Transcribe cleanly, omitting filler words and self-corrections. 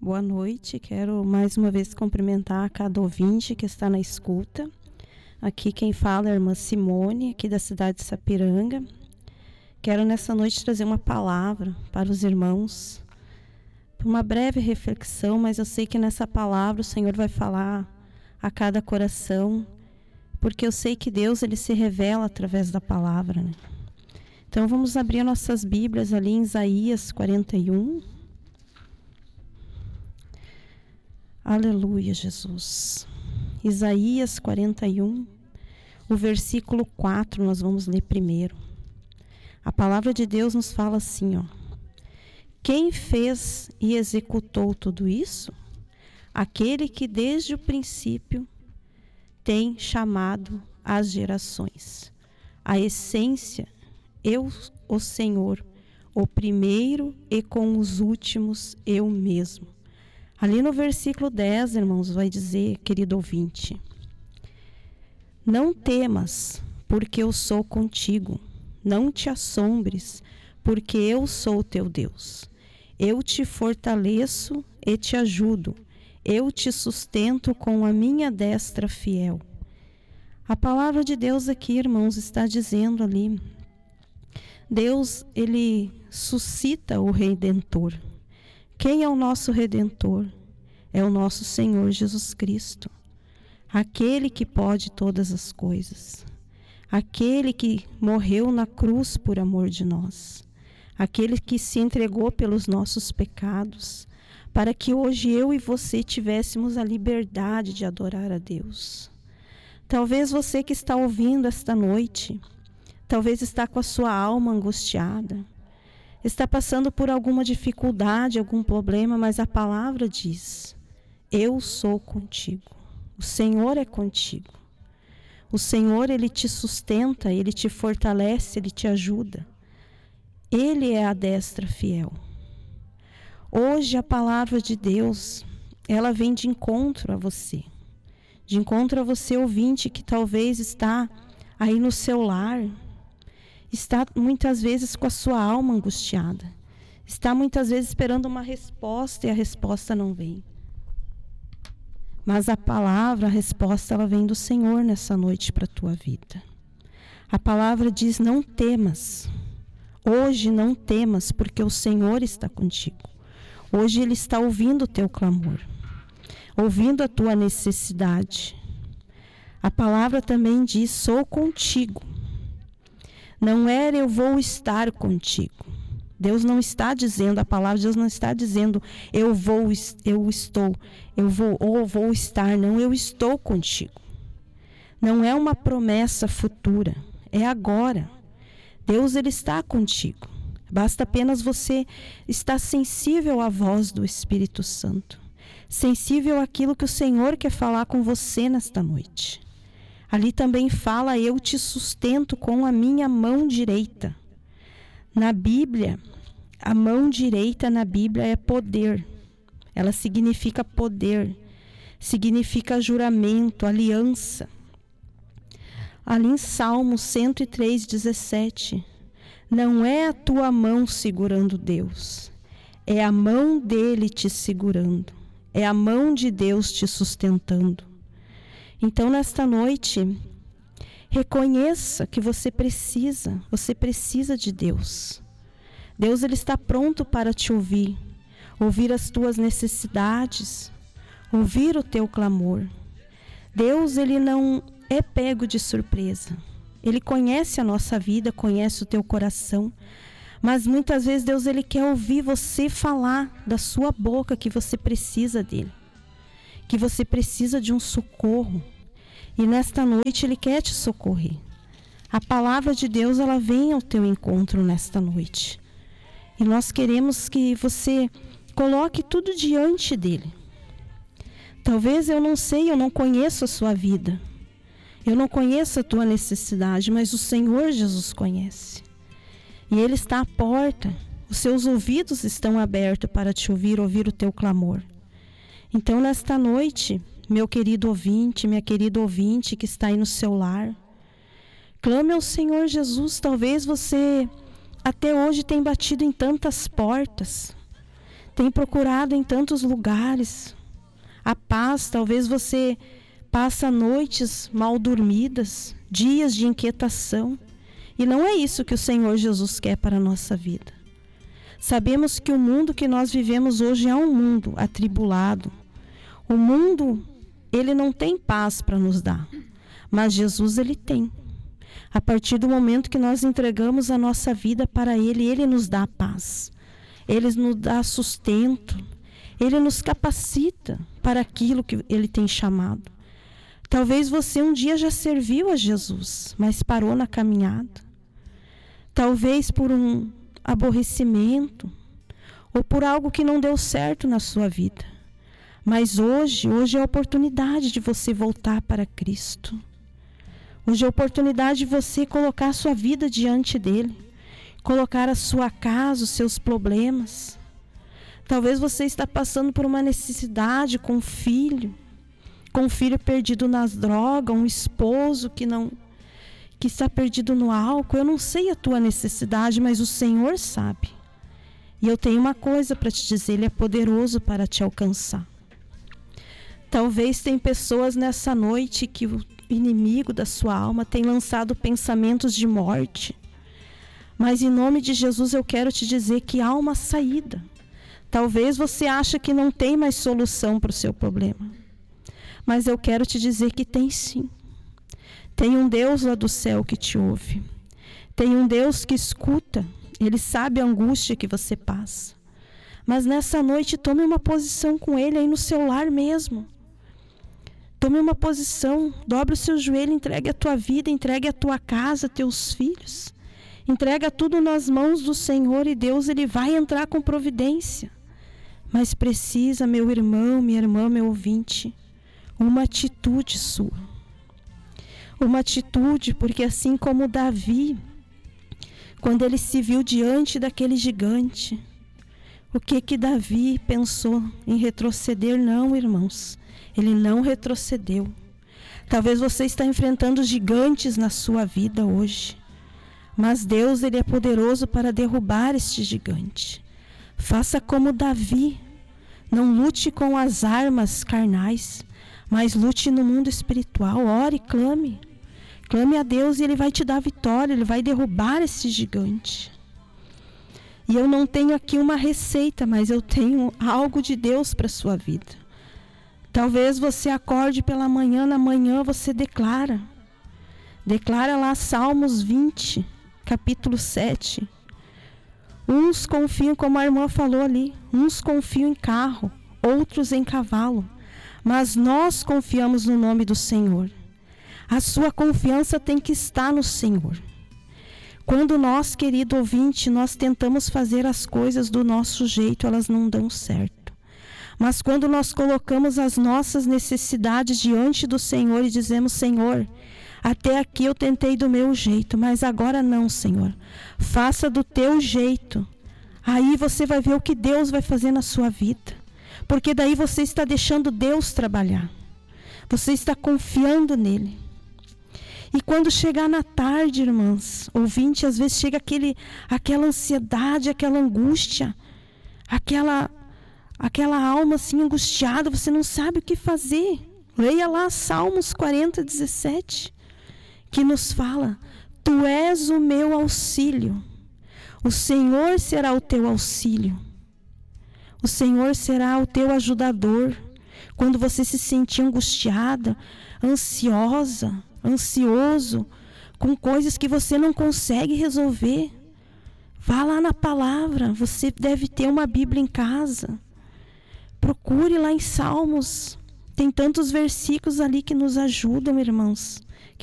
Boa noite, quero mais uma vez cumprimentar cada ouvinte que está na escuta. Aqui quem fala é a irmã Simone, aqui da cidade de Sapiranga. Quero nessa noite trazer uma palavra para os irmãos, uma breve reflexão, mas eu sei que nessa palavra o Senhor vai falar a cada coração, porque eu sei que Deus ele se revela através da palavra, né? Então vamos abrir nossas Bíblias ali em Isaías 41. Aleluia, Jesus. Isaías 41, o versículo 4, nós vamos ler primeiro. A palavra de Deus nos fala assim, ó. Quem fez e executou tudo isso? Aquele que desde o princípio tem chamado as gerações. A essência, eu, o Senhor, o primeiro e com os últimos, eu mesmo. Ali no versículo 10, irmãos, vai dizer, querido ouvinte, não temas, porque eu sou contigo. Não te assombres, porque eu sou o teu Deus. Eu te fortaleço e te ajudo. Eu te sustento com a minha destra fiel. A palavra de Deus aqui, irmãos, está dizendo ali, Deus, ele suscita o Redentor. Quem é o nosso Redentor? É o nosso Senhor Jesus Cristo. Aquele que pode todas as coisas. Aquele que morreu na cruz por amor de nós. Aquele que se entregou pelos nossos pecados, para que hoje eu e você tivéssemos a liberdade de adorar a Deus. Talvez você que está ouvindo esta noite, talvez está com a sua alma angustiada, está passando por alguma dificuldade, algum problema, mas a palavra diz, eu sou contigo. O Senhor é contigo. O Senhor, ele te sustenta, ele te fortalece, ele te ajuda. Ele é a destra fiel. Hoje a palavra de Deus, ela vem de encontro a você. De encontro a você, ouvinte, que talvez está aí no seu lar, está muitas vezes com a sua alma angustiada. Está muitas vezes esperando uma resposta e a resposta não vem. Mas a palavra, a resposta, ela vem do Senhor nessa noite para a tua vida. A palavra diz, não temas. Hoje não temas, porque o Senhor está contigo. Hoje Ele está ouvindo o teu clamor, ouvindo a tua necessidade. A palavra também diz, sou contigo. Não era eu vou estar contigo. Deus não está dizendo, a palavra de Deus não está dizendo, eu vou estar. Não, eu estou contigo. Não é uma promessa futura, é agora. Deus, ele está contigo. Basta apenas você estar sensível à voz do Espírito Santo. Sensível àquilo que o Senhor quer falar com você nesta noite. Ali também fala, eu te sustento com a minha mão direita. Na Bíblia, a mão direita na Bíblia é poder. Ela significa poder. Significa juramento, aliança. Ali em Salmo 103:17, não é a tua mão segurando Deus, é a mão dele te segurando, é a mão de Deus te sustentando. Então, nesta noite, reconheça que você precisa de Deus. Deus, ele está pronto para te ouvir as tuas necessidades, ouvir o teu clamor. Deus, ele não é pego de surpresa. Ele conhece a nossa vida, conhece o teu coração, mas muitas vezes Deus, ele quer ouvir você falar da sua boca que você precisa dele, que você precisa de um socorro, e nesta noite ele quer te socorrer. A palavra de Deus, ela vem ao teu encontro nesta noite, e nós queremos que você coloque tudo diante dele. Talvez eu não conheço a sua vida, eu não conheço a tua necessidade, mas o Senhor Jesus conhece. E Ele está à porta, os seus ouvidos estão abertos para te ouvir o teu clamor. Então, nesta noite, meu querido ouvinte, minha querida ouvinte que está aí no seu lar, clame ao Senhor Jesus. Talvez você até hoje tenha batido em tantas portas, tem procurado em tantos lugares a paz. Talvez você passa noites mal dormidas, dias de inquietação. E não é isso que o Senhor Jesus quer para a nossa vida. Sabemos que o mundo que nós vivemos hoje é um mundo atribulado. O mundo, ele não tem paz para nos dar, mas Jesus, ele tem. A partir do momento que nós entregamos a nossa vida para Ele, Ele nos dá paz. Ele nos dá sustento. Ele nos capacita para aquilo que Ele tem chamado. Talvez você um dia já serviu a Jesus, mas parou na caminhada. Talvez por um aborrecimento ou por algo que não deu certo na sua vida. Mas hoje é a oportunidade de você voltar para Cristo. Hoje é a oportunidade de você colocar a sua vida diante dele, colocar a sua casa, os seus problemas. Talvez você está passando por uma necessidade com um filho perdido nas drogas, um esposo que está perdido no álcool. Eu não sei a tua necessidade, mas o Senhor sabe. E eu tenho uma coisa para te dizer, Ele é poderoso para te alcançar. Talvez tem pessoas nessa noite que o inimigo da sua alma tem lançado pensamentos de morte. Mas em nome de Jesus eu quero te dizer que há uma saída. Talvez você ache que não tem mais solução para o seu problema. Mas eu quero te dizer que tem sim. Tem um Deus lá do céu que te ouve. Tem um Deus que escuta. Ele sabe a angústia que você passa. Mas nessa noite tome uma posição com Ele aí no seu lar mesmo. Tome uma posição, dobre o seu joelho, entregue a tua vida, entregue a tua casa, teus filhos. Entrega tudo nas mãos do Senhor e Deus, Ele vai entrar com providência. Mas precisa, meu irmão, minha irmã, meu ouvinte, uma atitude sua. Uma atitude, porque assim como Davi, quando ele se viu diante daquele gigante, o que Davi pensou em retroceder? Não, irmãos. Ele não retrocedeu. Talvez você está enfrentando gigantes na sua vida hoje. Mas Deus, Ele é poderoso para derrubar este gigante. Faça como Davi. Não lute com as armas carnais, mas lute no mundo espiritual. Ore e clame. Clame a Deus e Ele vai te dar vitória. Ele vai derrubar esse gigante. E eu não tenho aqui uma receita, mas eu tenho algo de Deus para a sua vida. Talvez você acorde pela manhã, na manhã você declara lá Salmos 20, capítulo 7. Uns confiam, como a irmã falou ali, uns confiam em carro, outros em cavalo, mas nós confiamos no nome do Senhor. A sua confiança tem que estar no Senhor. Quando nós, querido ouvinte, nós tentamos fazer as coisas do nosso jeito, elas não dão certo. Mas quando nós colocamos as nossas necessidades diante do Senhor e dizemos, Senhor, até aqui eu tentei do meu jeito, mas agora não, Senhor. Faça do teu jeito. Aí você vai ver o que Deus vai fazer na sua vida. Porque daí você está deixando Deus trabalhar. Você está confiando nele. E quando chegar na tarde, irmãs, ouvinte, às vezes chega aquela ansiedade, aquela angústia, aquela alma assim angustiada, você não sabe o que fazer. Leia lá Salmos 40, 17, que nos fala, Tu és o meu auxílio, o Senhor será o teu auxílio, o Senhor será o teu ajudador. Quando você se sentir angustiada, ansiosa, ansioso, com coisas que você não consegue resolver, vá lá na palavra. Você deve ter uma Bíblia em casa. Procure lá em Salmos. Tem tantos versículos ali que nos ajudam, irmãos,